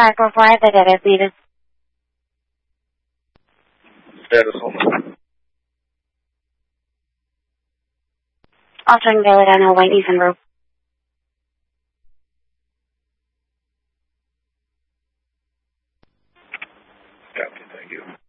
544 at the data, please. Status, hold on. Altering Villa Daniel White Ethan Rope. Copy, thank you.